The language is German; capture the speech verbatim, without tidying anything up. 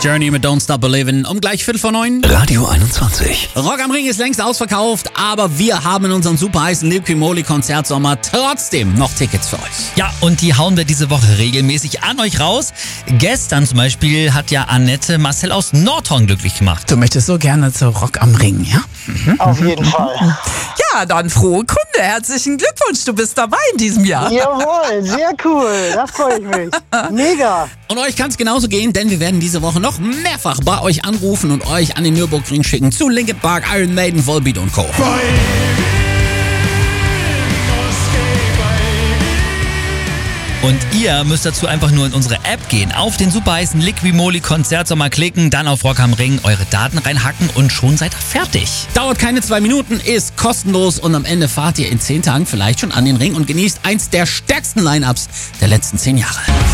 Journey mit Don't Stop Believin' um gleich Viertel vor neun. Radio einundzwanzig. Rock am Ring ist längst ausverkauft, aber wir haben in unserem super heißen Liquimoli-Konzertsommer trotzdem noch Tickets für euch. Ja, und die hauen wir diese Woche regelmäßig an euch raus. Gestern zum Beispiel hat ja Annette Marcel aus Nordhorn glücklich gemacht. Du möchtest so gerne zu Rock am Ring, ja? Mhm. Auf jeden Fall. Ja, dann frohe Kunde. Herzlichen Glückwunsch, du bist dabei in diesem Jahr. Jawohl, sehr cool. Da freue ich mich. Mega. Und euch kann es genauso gehen, denn wir werden diese Woche noch mehrfach bei euch anrufen und euch an den Nürburgring schicken zu Linkin Park, Iron Maiden, Volbeat und Co. Und ihr müsst dazu einfach nur in unsere App gehen, auf den super heißen Liquimoli Konzertsommer klicken, dann auf Rock am Ring eure Daten reinhacken und schon seid ihr fertig. Dauert keine zwei Minuten, ist kostenlos und am Ende fahrt ihr in zehn Tagen vielleicht schon an den Ring und genießt eins der stärksten Line-Ups der letzten zehn Jahre.